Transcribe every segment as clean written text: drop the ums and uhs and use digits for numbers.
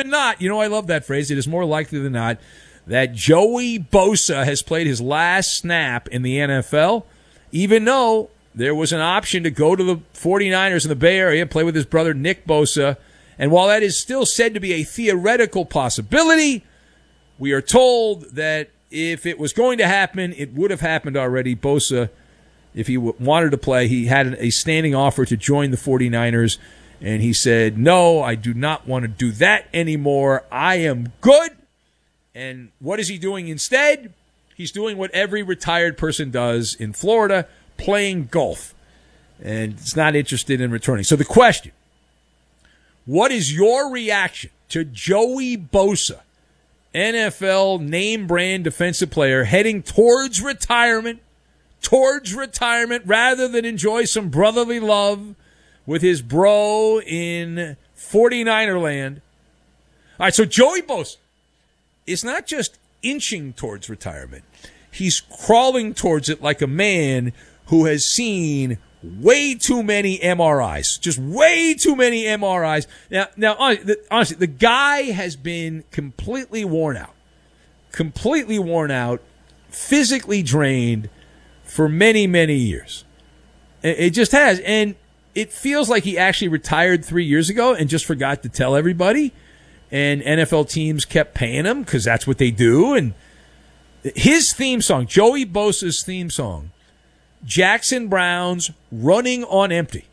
than not, I love that phrase, it is more likely than not that Joey Bosa has played his last snap in the NFL, even though there was an option to go to the 49ers in the Bay Area and play with his brother Nick Bosa. And while that is still said to be a theoretical possibility, we are told that if it was going to happen, it would have happened already. Bosa, if he wanted to play, he had a standing offer to join the 49ers, and he said, no, I do not want to do that anymore. I am good. And what is he doing instead? He's doing what every retired person does in Florida, playing golf. And he's not interested in returning. So the question, what is your reaction to Joey Bosa, NFL name-brand defensive player, heading towards retirement rather than enjoy some brotherly love with his bro in 49er land? All right, so Joey Bosa is not just inching towards retirement. He's crawling towards it like a man who has seen way too many MRIs. Just way too many MRIs. Now, honestly, the guy has been completely worn out, physically drained for many, many years. It just has. And it feels like he actually retired 3 years ago and just forgot to tell everybody. And NFL teams kept paying him because that's what they do. And his theme song, Joey Bosa's theme song, Jackson Browns running on empty,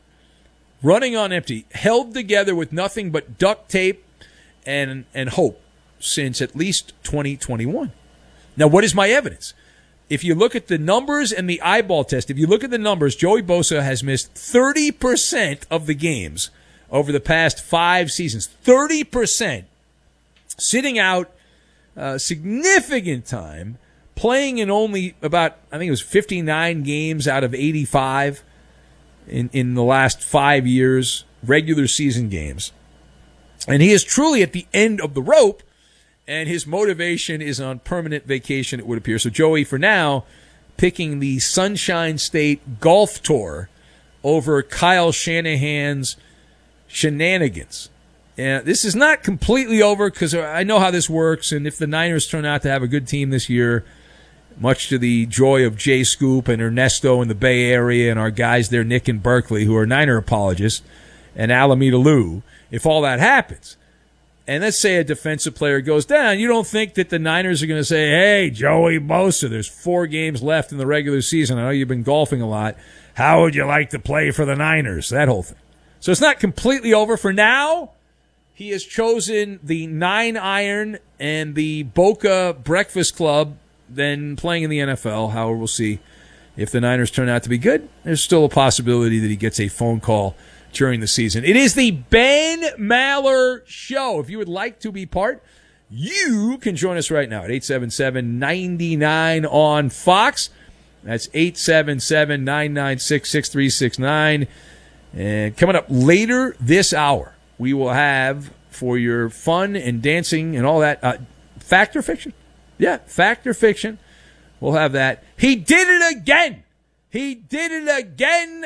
held together with nothing but duct tape and hope since at least 2021. Now, what is my evidence? If you look at the numbers and the eyeball test, if you look at the numbers, Joey Bosa has missed 30% of the games over the past 5 seasons. 30%. Sitting out significant time, playing in only about, I think it was 59 games out of 85 in the last 5 years, regular season games. And he is truly at the end of the rope, and his motivation is on permanent vacation, it would appear. So Joey, for now, picking the Sunshine State Golf Tour over Kyle Shanahan's shenanigans. And this is not completely over because I know how this works, and if the Niners turn out to have a good team this year, much to the joy of Jay Scoop and Ernesto in the Bay Area and our guys there, Nick and Berkeley, who are Niner apologists, and Alameda Lou, if all that happens, and let's say a defensive player goes down, you don't think that the Niners are going to say, hey, Joey Bosa, there's 4 games left in the regular season. I know you've been golfing a lot. How would you like to play for the Niners? That whole thing. So it's not completely over. For now, he has chosen the 9-iron and the Boca Breakfast Club than playing in the NFL. However, we'll see if the Niners turn out to be good. There's still a possibility that he gets a phone call during the season. It is the Ben Maller Show. If you would like to be part, you can join us right now at 877-99 on Fox. That's 877-996-6369. And coming up later this hour, we will have, for your fun and dancing and all that, Fact or Fiction? Yeah, Fact or Fiction. We'll have that. He did it again. He did it again.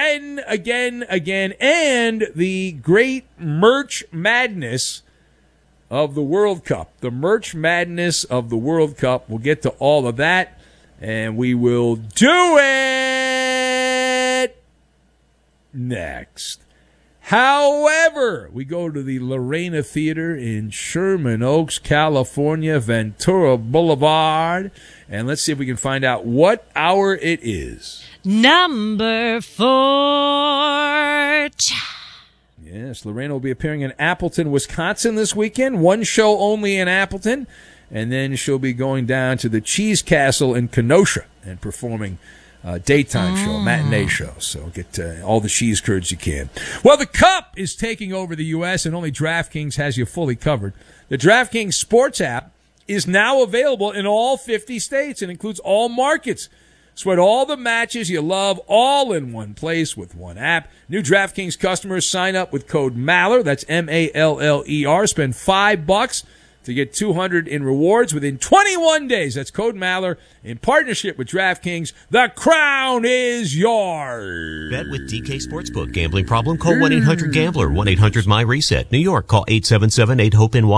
And the great merch madness of the World Cup. The merch madness of the World Cup. We'll get to all of that. And we will do it next. However, we go to the Lorena Theater in Sherman Oaks, California, Ventura Boulevard, and let's see if we can find out what hour it is. Number 4. Yes, Lorena will be appearing in Appleton, Wisconsin this weekend. 1 show only in Appleton, and then she'll be going down to the Cheese Castle in Kenosha and performing daytime show, matinee show. So get all the cheese curds you can. Well, the Cup is taking over the U.S., and only DraftKings has you fully covered. The DraftKings Sports app is now available in all 50 states and includes all markets. Sweat all the matches you love all in one place with one app. New DraftKings customers sign up with code MALLER. That's MALLER. Spend $5 to get $200 in rewards within 21 days. That's code MALLER in partnership with DraftKings. The crown is yours. Bet with DK Sportsbook. Gambling problem? Call 1-800-GAMBLER. 1-800-MY-RESET. New York. Call 877-8-HOPE-NY.